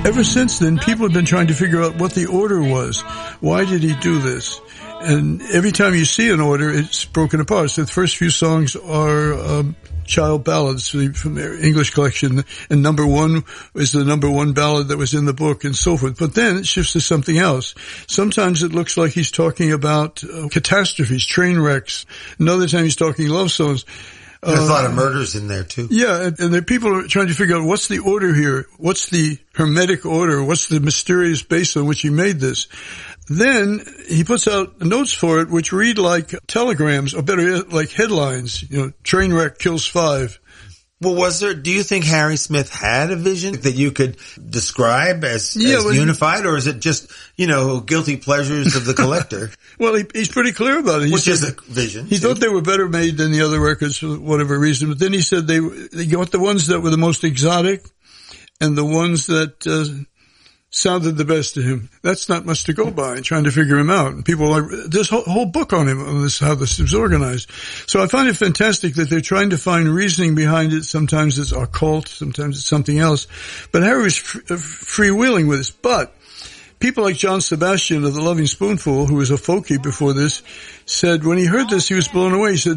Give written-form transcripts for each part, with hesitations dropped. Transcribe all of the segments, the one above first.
Ever since then, people have been trying to figure out what the order was. Why did he do this? And every time you see an order, it's broken apart. So the first few songs are child ballads from their English collection, and number one is the number one ballad that was in the book, and so forth. But then it shifts to something else. Sometimes it looks like he's talking about catastrophes, train wrecks. Another time he's talking love songs. There's a lot of murders in there, too. Yeah, and the people are trying to figure out what's the order here, what's the hermetic order, what's the mysterious base on which he made this. Then he puts out notes for it which read like telegrams, or better yet, like headlines, train wreck kills 5. Well, do you think Harry Smith had a vision that you could describe as unified, or is it just, guilty pleasures of the collector? Well, he's pretty clear about it. Which is a vision. He thought they were better made than the other records for whatever reason, but then he said they got the ones that were the most exotic and the ones that sounded the best to him. That's not much to go by, trying to figure him out. And people there's a whole book on him, on this, how this is organized. So I find it fantastic that they're trying to find reasoning behind it. Sometimes it's occult, sometimes it's something else. But Harry was freewheeling with this. But people like John Sebastian of the Loving Spoonful, who was a folkie before this, said when he heard this, he was blown away. He said,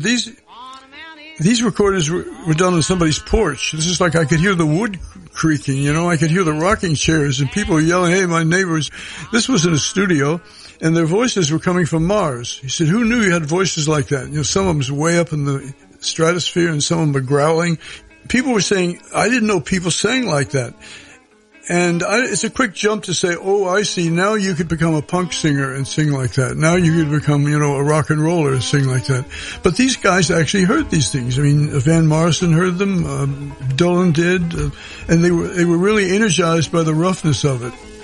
these recordings were done on somebody's porch. This is like I could hear the wood creaking, I could hear the rocking chairs and people yelling, hey, my neighbors. This was in a studio, and their voices were coming from Mars. He said, who knew you had voices like that? Some of them was way up in the stratosphere and some of them were growling. People were saying, I didn't know people sang like that. And it's a quick jump to say, oh, I see, now you could become a punk singer and sing like that. Now you could become, a rock and roller and sing like that. But these guys actually heard these things. I mean, Van Morrison heard them, Dylan did, and they were really energized by the roughness of it.